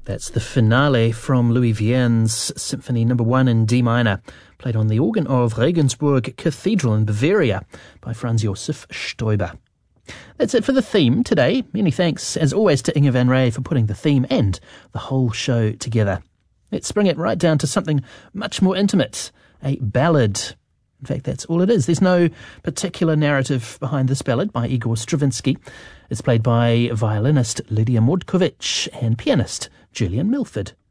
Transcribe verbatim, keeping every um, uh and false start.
That's the finale from Louis Viern's Symphony Number One in D minor, played on the organ of Regensburg Cathedral in Bavaria by Franz Josef Stoiber. That's it for the theme today. Many thanks, as always, to Inge van Rey for putting the theme and the whole show together. Let's bring it right down to something much more intimate, a ballad. In fact, that's all it is. There's no particular narrative behind this ballad by Igor Stravinsky. It's played by violinist Lydia Mordkovich and pianist Julian Milford.